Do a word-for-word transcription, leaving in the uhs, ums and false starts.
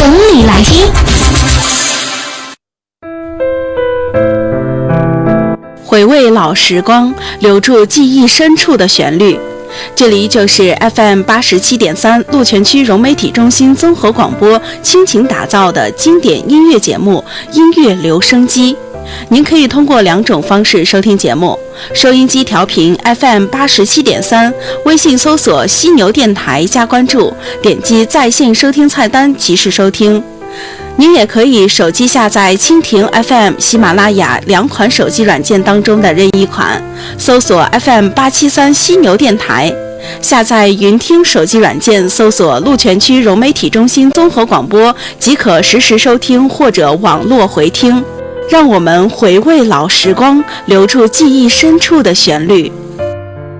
等你来听。 回味老时光，留住记忆深处的旋律。这里就是 F M 八十七点三鹿泉区融媒体中心综合广播倾情打造的经典音乐节目《音乐留声机》。您可以通过两种方式收听节目：收音机调频 F M 八十七点三，微信搜索犀牛电台加关注，点击在线收听菜单即时收听。您也可以手机下载蜻蜓 F M、喜马拉雅两款手机软件当中的任意款，搜索 F M 八七三犀牛电台。下载云听手机软件，搜索鹿泉区融媒体中心综合广播，即可实时收听或者网络回听。让我们回味老时光，留住记忆深处的旋律。